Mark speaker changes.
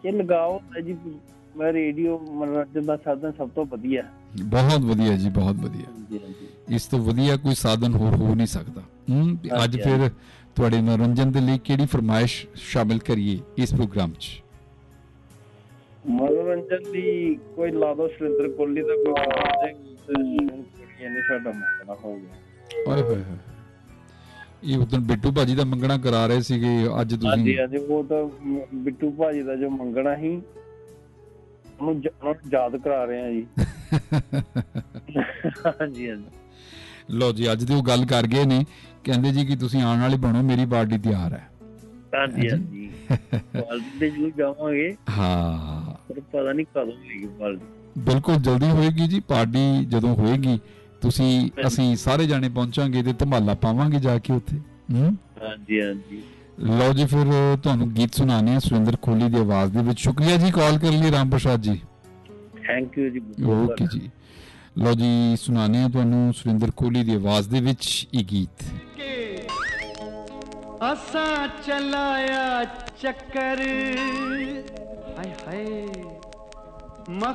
Speaker 1: ਇਹ ਲਗਾਓ ਜੀ, ਮੈਂ ਰੇਡੀਓ ਮਨੋਰੰਜਨ ਦਾ ਸਾਧਨ ਸਭ ਤੋਂ ਵਧੀਆ।
Speaker 2: ਬਹੁਤ ਵਧੀਆ ਜੀ, ਬਹੁਤ ਵਧੀਆ। ਇਸ ਤੋਂ ਵਧੀਆ ਕੋਈ ਸਾਧਨ ਹੋਰ ਹੋ ਨਹੀਂ ਸਕਦਾ। ਅੱਜ ਫਿਰ ਤੁਹਾਡੇ ਮਨੋਰੰਜਨ ਦੇ ਲਈ ਕਿਹੜੀ ਫਰਮਾਇਸ਼ ਸ਼ਾਮਿਲ ਕਰੀਏ ਇਸ ਪ੍ਰੋਗਰਾਮ 'ਚ?
Speaker 1: ਮਨੋਰੰਜਨ ਲਈ ਕੋਈ ਲਾ ਦੋ ਸੁਰਿੰਦਰ ਕੋਹਲੀ ਦਾ ਕੋਈ ਸਾਡਾ ਮੰਗਣਾ ਹੋ ਗਿਆ।
Speaker 2: ਓਏ ਹੋਏ ਹੋਏ, ਇਹ ਉਦੋਂ ਬਿੱਟੂ ਭਾਜੀ ਦਾ ਮੰਗਣਾ ਕਰਾ ਰਹੇ ਸੀਗੇ, ਅੱਜ ਤੁਸੀਂ?
Speaker 1: ਹਾਂਜੀ ਹਾਂਜੀ, ਉਹ ਤਾਂ ਬਿੱਟੂ ਭਾਜੀ ਦਾ ਜੋ ਮੰਗਣਾ ਸੀ ਉਹਨੂੰ ਯਾਦ ਕਰਾ ਰਹੇ ਆ ਜੀ। ਹਾਂਜੀ ਹਾਂਜੀ।
Speaker 2: ਲਓ ਜੀ, ਅੱਜ ਦੀ ਉਹ ਗੱਲ ਕਰ ਗਏ ਨੇ, ਕਹਿੰਦੇ ਜੀ ਕਿ ਤੁਸੀਂ ਆਉਣ ਵਾਲੇ ਬਣੋ, ਮੇਰੀ ਪਾਰਟੀ ਤਿਆਰ ਹੈ।
Speaker 1: ਹਾਂਜੀ ਹਾਂਜੀ, ਪਾਰਟੀ ਤੇ ਜ਼ਰੂਰ ਜਾਵਾਂਗੇ।
Speaker 2: ਹਾਂ,
Speaker 1: ਪਰ ਪਤਾ ਨਹੀਂ ਕਦੋਂ ਹੋਏਗੀ ਪਾਰਟੀ।
Speaker 2: ਬਿਲਕੁਲ ਜਲਦੀ ਹੋਏਗੀ ਜੀ ਪਾਰਟੀ। ਜਦੋਂ ਹੋਏਗੀ ਤੁਸੀਂ ਅਸੀਂ ਸਾਰੇ ਜਾਣੇ ਪਹੁੰਚਾਂਗੇ ਤੇ ਧਮਾਲਾ ਪਾਵਾਂਗੇ ਜਾ ਕੇ ਉੱਥੇ।
Speaker 1: ਹਾਂਜੀ ਹਾਂਜੀ।
Speaker 2: ਲਓ ਜੀ, ਫਿਰ ਤੁਹਾਨੂੰ ਗੀਤ ਸੁਣਾਉਂਦੇ ਹਾਂ ਸੁਰਿੰਦਰ ਕੋਹਲੀ ਦੀ ਆਵਾਜ਼ ਦੇ ਵਿੱਚ। ਸ਼ੁਕਰੀਆ ਜੀ ਕਾਲ ਕਰਨ ਲਈ ਰਾਮ ਪ੍ਰਸਾਦ ਜੀ।
Speaker 1: ਥੈਂਕ ਯੂ ਜੀ।
Speaker 2: ਓਕੇ ਜੀ। ਲਓ ਜੀ, ਸੁਣਾਉਂਦੇ ਹਾਂ ਤੁਹਾਨੂੰ ਸੁਰਿੰਦਰ ਕੋਹਲੀ ਦੀ ਆਵਾਜ਼ ਦੇ ਵਿੱਚ ਇਹ ਗੀਤ।
Speaker 3: ਅਸਾਂ ਚਲਾਇਆ ਚੱਕਰ, ਹਾਏ ਹਾਏ